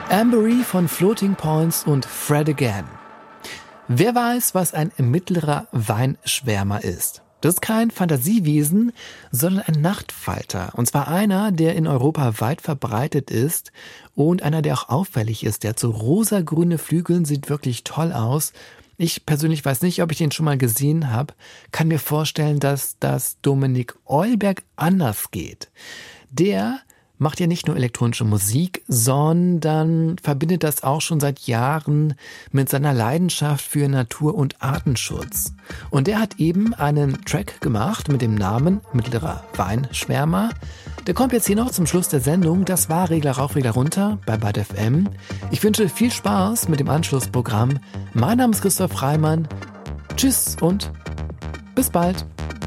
Ambery von Floating Points und Fred Again. Wer weiß, was ein mittlerer Weinschwärmer ist? Das ist kein Fantasiewesen, sondern ein Nachtfalter. Und zwar einer, der in Europa weit verbreitet ist und einer, der auch auffällig ist. Der hat so rosagrüne Flügel, sieht wirklich toll aus. Ich persönlich weiß nicht, ob ich den schon mal gesehen habe, kann mir vorstellen, dass das Dominik Eulberg anders geht. Der macht ja nicht nur elektronische Musik, sondern verbindet das auch schon seit Jahren mit seiner Leidenschaft für Natur- und Artenschutz. Und er hat eben einen Track gemacht mit dem Namen Mittlerer Weinschwärmer. Der kommt jetzt hier noch zum Schluss der Sendung. Das war Regler rauf, Regler runter bei Bad FM. Ich wünsche viel Spaß mit dem Anschlussprogramm. Mein Name ist Christoph Reimann. Tschüss und bis bald.